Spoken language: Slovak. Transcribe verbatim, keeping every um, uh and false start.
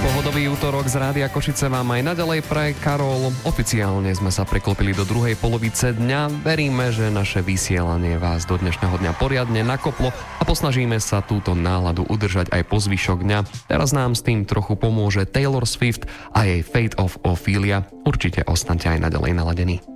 Pohodový útorok z Rádia Košice vám aj naďalej praje Karol. Oficiálne sme sa preklopili do druhej polovice dňa. Veríme, že naše vysielanie vás do dnešného dňa poriadne nakoplo a posnažíme sa túto náladu udržať aj po zvyšok dňa. Teraz nám s tým trochu pomôže Taylor Swift a jej Fate of Ophelia. Určite ostaňte aj naďalej naladení.